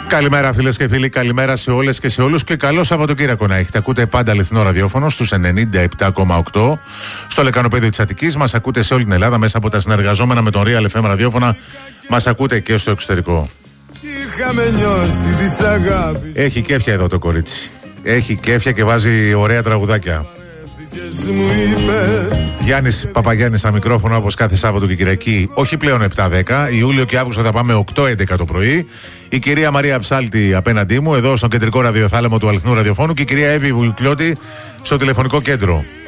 Καλημέρα φίλες και φίλοι, καλημέρα σε όλες και σε όλους και καλό Σαββατοκύριακο να έχετε. Ακούτε πάντα αληθινό ραδιόφωνο στους 97,8 στο λεκανοπέδιο της Αττικής. Μας ακούτε σε όλη την Ελλάδα μέσα από τα συνεργαζόμενα με τον Real FM ραδιόφωνα. Μας ακούτε και στο εξωτερικό. Έχει κέφια εδώ το κορίτσι. Έχει κέφια και βάζει ωραία τραγουδάκια. Γιάννης Παπαγιάννης στα μικρόφωνα όπως κάθε Σάββατο και Κυριακή. Όχι πλέον 7-10, Ιούλιο και Αύγουστο θα πάμε 8-11 το πρωί. Η κυρία Μαρία Ψάλτη απέναντί μου εδώ στον κεντρικό ραδιοθάλαμο του αληθινού ραδιοφώνου και η κυρία Εύη Βουλκλιώτη στο τηλεφωνικό κέντρο.